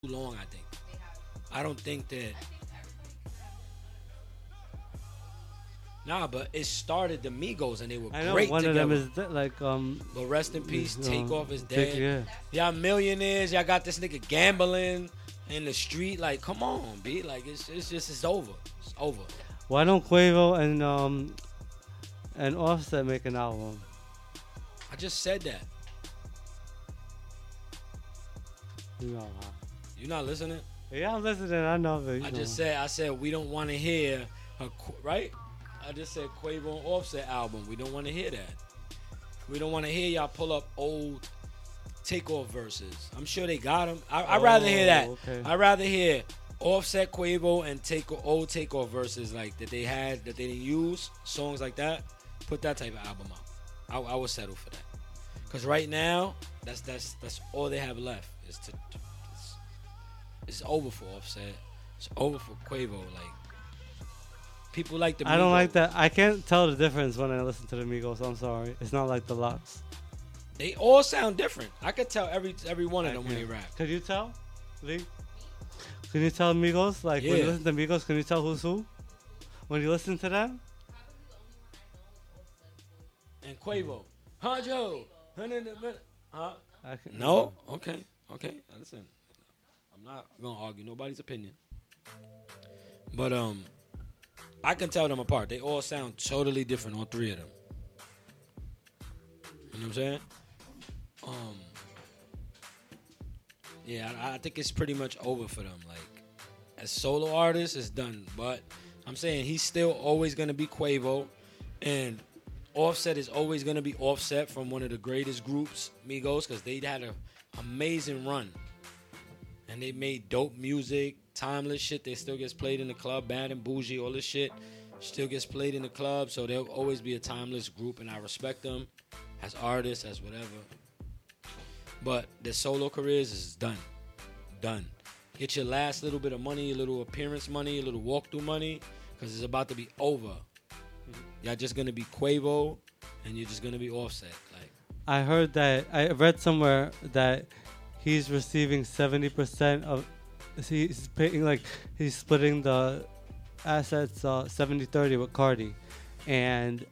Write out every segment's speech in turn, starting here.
too long. I think. I don't think that. Nah, but it started the Migos and they were I know great one together. of them is like But rest in peace, Takeoff is Take- dead. yeah. Y'all millionaires. Y'all got this nigga gambling in the street. Like, come on, B. Like, it's over. It's over. Why don't Quavo and Offset make an album? I just said that. You know, You not listening? yeah, I'm listening. I know, but I said we don't want to hear right. I just said Quavo and Offset album. We don't want to hear that. We don't want to hear y'all pull up old Takeoff verses. I'm sure they got them. I'd rather hear that. Okay. I'd rather hear Offset, Quavo, and old Takeoff verses like that they had that they didn't use, songs like that. Put that type of album out. I would settle for that. Cause right now, that's all they have left. It's over for Offset. It's over for Quavo. Like people like the. I don't Migos. like that. I can't tell the difference when I listen to the Migos. I'm sorry. It's not like the Lux. They all sound different. I could tell every one of them when they rap. Could you tell, Lee? Can you tell Migos? Like when you Yeah. listen to Migos, can you tell who's who? When you listen to them? And Quavo, huh, Joe? Huh? I can, No. Okay. Listen, I'm not gonna argue nobody's opinion, but I can tell them apart. They all sound totally different. All three of them. You know what I'm saying? Yeah, I think it's pretty much over for them. Like, as solo artists, it's done. But I'm saying he's still always gonna be Quavo, and Offset is always gonna be Offset from one of the greatest groups, Migos, because they had an amazing run, and they made dope music, timeless shit. That still gets played in the club, Bad and Bougie, all this shit still gets played in the club. So they'll always be a timeless group, and I respect them as artists, as whatever. But their solo careers is done. Get your last little bit of money, your little appearance money, your little walkthrough money, because it's about to be over. Y'all just gonna be Quavo, and you're just gonna be Offset. Like, I heard that I read somewhere that he's receiving 70% of. He's paying like he's splitting the assets 70-30 with Cardi, and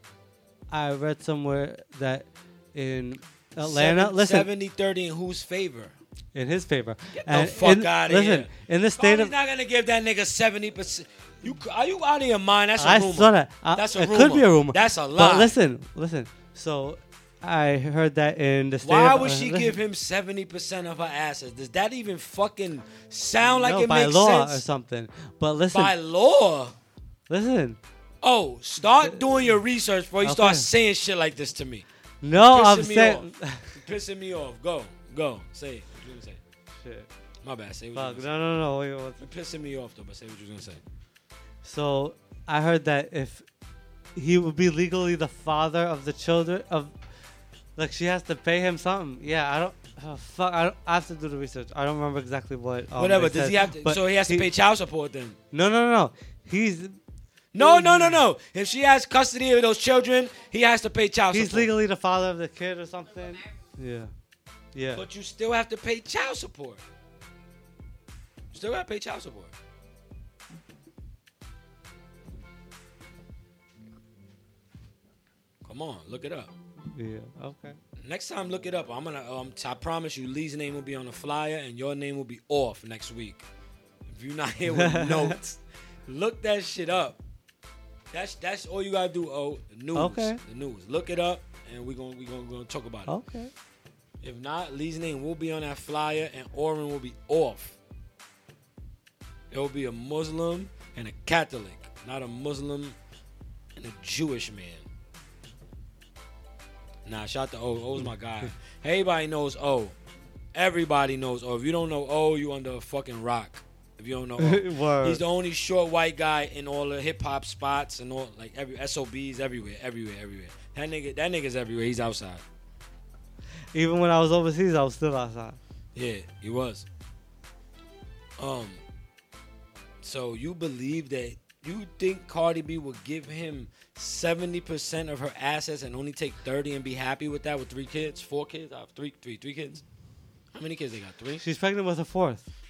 I read somewhere that in Atlanta, listen, 70-30 in whose favor? in his favor. Get the fuck outta here. Listen, in the state Cardi's of not gonna give that nigga 70%. Are you out of your mind? That's a I rumor. saw that. That's a it rumor. could be a rumor. That's a lie. But listen. So I heard that in the state. Why of, would she listen, give him 70% of her assets? Does that even fucking sound like no, it by makes law sense? or something? But listen, By law? listen. Oh, start doing your research before you Okay. start saying shit like this to me. No, I'm Pissing me saying. You're pissing me off. Go. Say it. What you gonna say? Shit. My bad. Say what Fuck. you gonna say. No. Wait, what? You're pissing me off though, but say what you gonna say. So I heard that if he would be legally the father of the children of, like she has to pay him something. Yeah, I don't. Oh, fuck. I have to do the research. I don't remember exactly what. Whatever. they Does said, he have to? but So he has to pay child support then? No. He's No. If she has custody of those children, he has to pay child he's support. legally the father of the kid or something. Yeah. But you still have to pay child support. Still got to pay child support. Come on, look it up. Yeah. Okay. Next time, look it up. I'm gonna. I promise you, Lee's name will be on the flyer, and your name will be off next week. If you're not here with notes, look that shit up. That's all you gotta do. Oh, the news. Okay. The news. Look it up, and we're gonna talk about it. Okay. If not, Lee's name will be on that flyer, and Oren will be off. It will be a Muslim and a Catholic, not a Muslim and a Jewish man. Nah, shout out to O. O's my guy. Everybody knows O. Everybody knows O. If you don't know O, you under a fucking rock. If you don't know O. Word. He's the only short white guy in all the hip hop spots and all like every SOBs everywhere. That nigga's everywhere. He's outside. Even when I was overseas, I was still outside. Yeah, he was. So you believe that you think Cardi B would give him 70% of her assets and only take 30 and be happy with that with 3 kids, 4 kids, three kids? How many kids they got? 3? She's pregnant with a fourth.